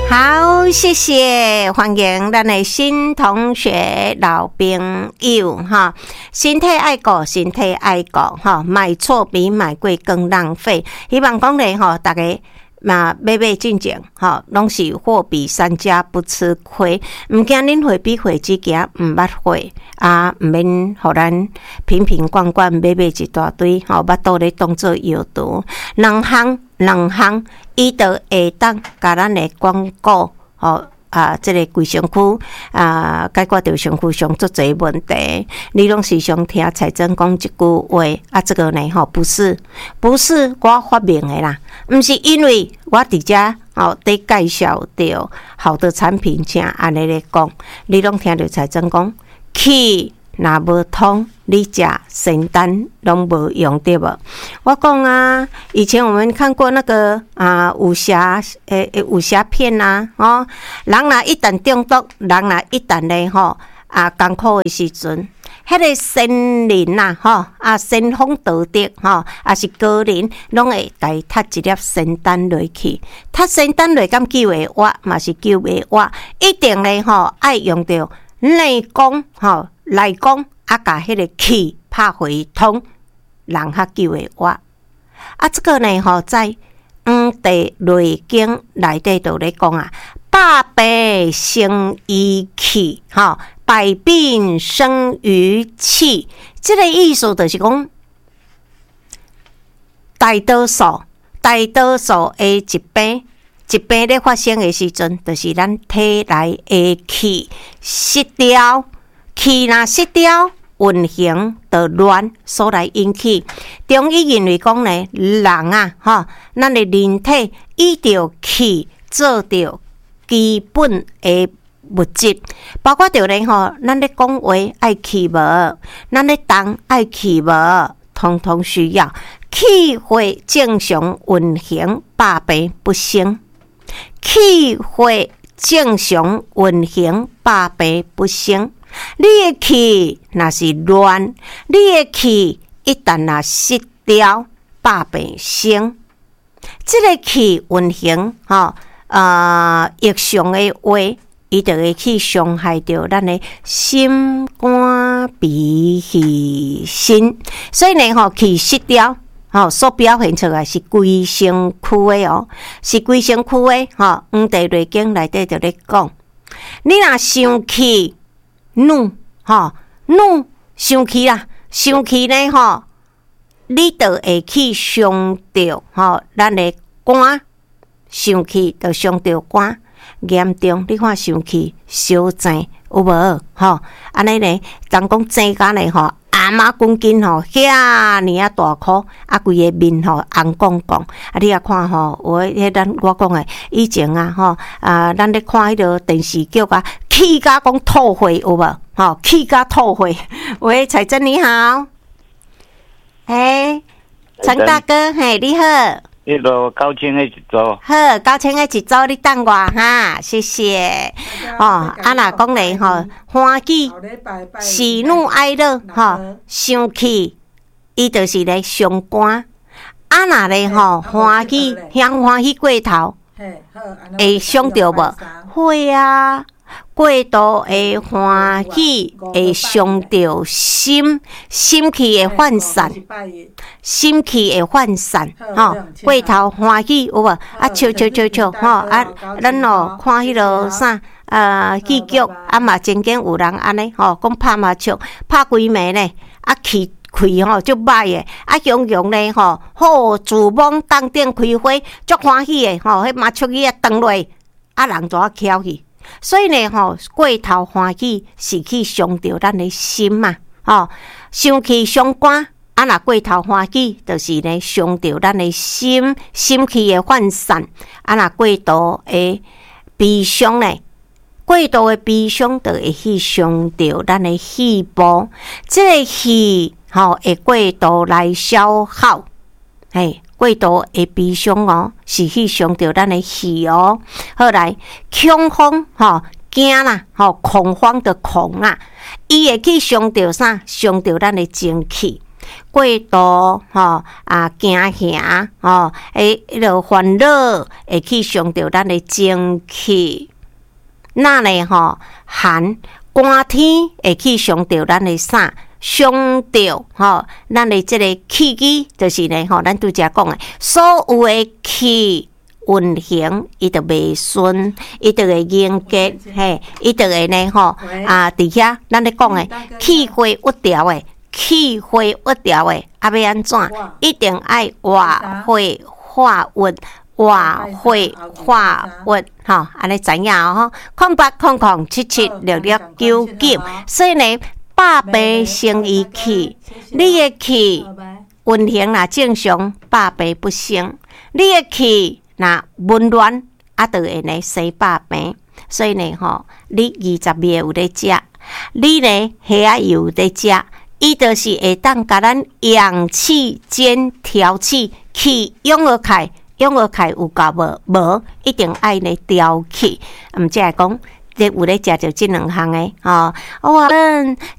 好，谢谢，欢迎咱的新同学、老朋友哈。身体爱顾，身体爱顾哈，买错比买贵更浪费。希望讲咧吼，大家嘛买进前吼，拢是货比三家不吃亏。毋惊恁货比货，只惊毋捌货啊，毋免互咱瓶瓶罐罐买一大堆吼，捌倒咧当做药毒。两项，伊就会当甲咱的广告吼这个规商区解决掉商区上足侪问题。你拢时常听财政讲一句话啊，这个呢吼不是我发明的啦，毋是因为我伫遮在介绍着好的产品，才安尼咧讲。你拢听着财政讲气。若无通，你食仙丹拢无用对无？我讲啊，以前我们看过那个武侠片啊，人若一旦中毒，人若一旦咧艰苦的时阵，迄个仙人仙风道德是高人，拢会家踢一粒仙丹落去，踢仙丹落敢救会活，嘛是救袂活，一定咧爱用着内功来讲甲迄个气拍回通，人较救会活。这个呢在地内经内底就咧讲百病生于气，百病生于气。这个意思就是讲，大多数的疾病咧发生的时阵，就是咱体内的气失调，气若失调，运行就乱，所来引起。中医认为讲呢，人咱的人体依着气做着基本的物质，包括着咧咱咧讲话爱气无，咱咧动爱气无，通通需要气会正常运行，百病不生。气会正常运行，百病不生。你的气若是乱，你的气一旦若失调，百病生。这个气运行异常的话，伊就会去伤害到咱的心肝脾肺肾。所以呢气失调所表现出来是规身躯的是规身躯的黄帝内经内底就咧讲，你若生气怒生气啦，生气呢你就会去伤到咱的肝，生气就伤到肝，严重你看生气烧症有无安尼呢？当讲症甲呢阿妈滚筋遐尔大颗，规个面红光光。你啊看我讲诶，以前咱咧看迄个电视剧气甲讲吐血有无？气甲吐血。喂，彩珍你好，陈大哥，你好。 迄个9千的一组， 好，9千的一组，你等我哈，谢谢。若讲咧欢喜、喜怒哀乐生气，伊就是咧伤肝。若咧欢喜，向欢喜过头，会伤着无？会啊。过度的欢喜会伤着心气会涣散，过头欢喜有无？笑，咱看迄落啥戏剧嘛，真经有人安尼讲拍麻将，拍几暝呢？气开足歹诶，雄雄呢自摸当顶开花，足欢喜诶迄麻将椅断落，人怎翘去？所以呢过头欢喜是去伤着咱的心嘛，生气伤肝，若过头欢喜，就是呢伤着咱的心气的涣散，若过度的悲伤呢，过度的悲伤就会去伤着咱的细胞，这个气会过度来消耗，过度的悲伤是去伤着咱的气好来恐慌惊啦恐慌的恐伊会去伤着啥？伤着咱的精气。 过度吼惊吓吼，迄个烦恼会去伤着咱的精气。那呢吼寒寒天会去伤着咱的啥？伤着吼，咱的即个气机，就是呢吼，咱拄则讲的，所有的气运行，伊就袂顺，伊就会凝结，嘿，伊就会呢吼伫遐，咱咧讲的气化不调的，气化不调的，要安怎？一定爱化血化运。化血化运吼，安尼知影吼？0800776699，所以呢，百倍生于气，你的气运行若正常，百倍不生；你的气若温暖，就会呢生百病。所以呢，吼，你20月有咧食，你呢虾仔油有咧食，伊就是会当甲咱阳气兼调气，气涌而开。用而开有够无？无，一定爱呢调气。即来讲，你有咧食着即两项诶，吼。我